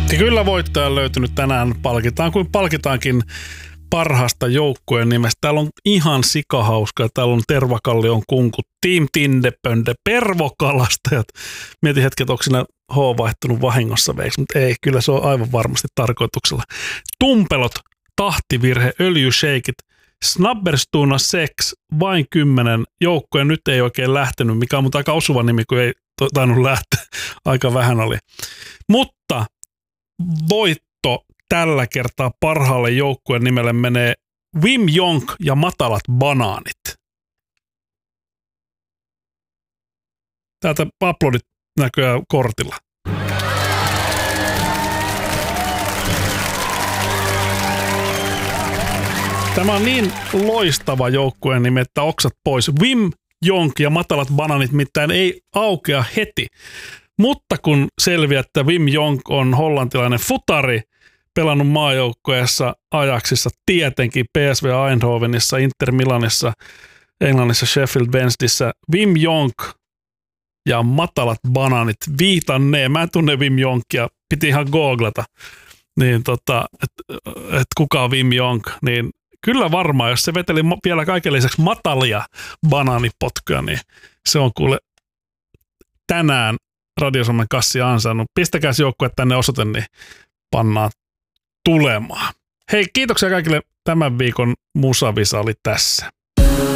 Ja kyllä voittaja on löytynyt tänään. Palkitaan kuin palkitaankin parhaasta joukkueen nimestä. Täällä on ihan sikahauskaa. Täällä on Tervakallion kunkut, Team Tindepönde, Pervokalastajat. Mietin hetki, että onko siinä H vaihtunut vahingossa veiksi, mutta ei, kyllä se on aivan varmasti tarkoituksella. Tumpelot, tahtivirhe, öljysheikit, Snabberstuna Sex, vain 10 joukkoja. Nyt ei oikein lähtenyt, mikä on mutta aika osuva nimi, kun ei tainnut lähteä. Aika vähän oli. Mutta voitto tällä kertaa parhaalle joukkueen nimelle menee Wim Jonk ja Matalat banaanit. Täältä aplodit näköjään kortilla. Tämä on niin loistava joukkueen nimi, että oksat pois. Wim Jonk ja Matalat banaanit mitään ei aukea heti. Mutta kun selviää, että Wim Jonk on hollantilainen futari, pelannut maajoukkueessa Ajaxissa, tietenkin PSV Eindhovenissa, Inter Milanissa, Englannissa Sheffield Wednesdayssä, Wim Jonk ja Matalat banaanit, viitanneen. Mä en tunne Wim Jonkia, piti ihan googlata, niin että kuka on Wim Jonk, niin kyllä varmaan, jos se veteli vielä kaiken lisäksi matalia banaanipotkuja, niin se on kuule tänään Radio Suomen kassia ansainnut. Pistäkää joukkue tänne osoite, niin pannaan tulemaan. Hei, kiitoksia kaikille. Tämän viikon Musavisa oli tässä.